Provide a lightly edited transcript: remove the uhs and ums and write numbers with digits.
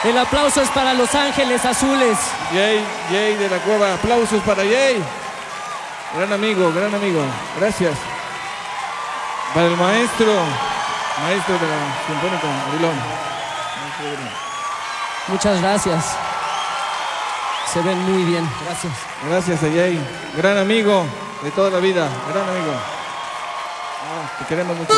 El aplauso es para Los Ángeles Azules. Jay de la Cueva. Aplausos para Jay. Gran amigo, gran amigo. Gracias. Para el maestro de la Sinfónica Avilón. Muchas gracias. Se ven muy bien. Gracias. Gracias a Jay. Gran amigo de toda la vida. Gran amigo. Te queremos mucho.